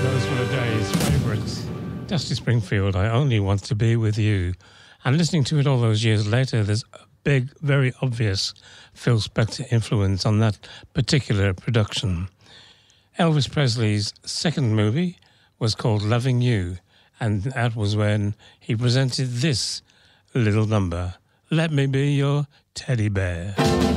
Those were Dave's favourites. Dusty Springfield, I Only Want to Be With You. And listening to it all those years later, there's a big, very obvious Phil Spector influence on that particular production. Elvis Presley's second movie was called Loving You, and that was when he presented this little number, Let Me Be Your Teddy Bear.